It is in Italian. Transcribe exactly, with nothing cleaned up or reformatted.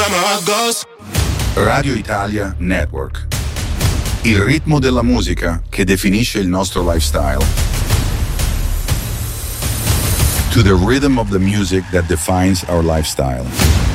where my heart goes. Radio Italia Network. Il ritmo della musica che definisce il nostro lifestyle. To the rhythm of the music that defines our lifestyle.